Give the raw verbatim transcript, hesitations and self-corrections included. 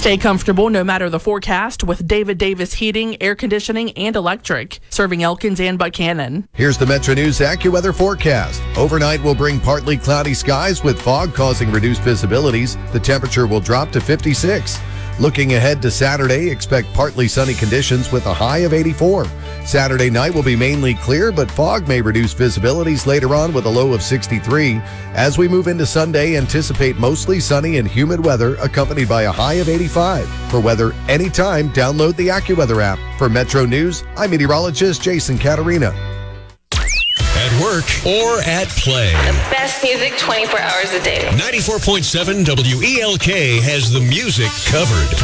Stay comfortable no matter the forecast with David Davis Heating, Air Conditioning, and Electric, serving Elkins and Buchanan. Here's the Metro News AccuWeather forecast. Overnight will bring partly cloudy skies with fog causing reduced visibilities. The temperature will drop to fifty-six. Looking ahead to Saturday, expect partly sunny conditions with a high of eighty-four. Saturday night will be mainly clear, but fog may reduce visibilities later on with a low of sixty-three. As we move into Sunday, anticipate mostly sunny and humid weather accompanied by a high of eighty-five. For weather anytime, download the AccuWeather app. For Metro News, I'm meteorologist Jason Caterina. At work or at play. The best music twenty-four hours a day. ninety-four point seven W E L K has the music covered.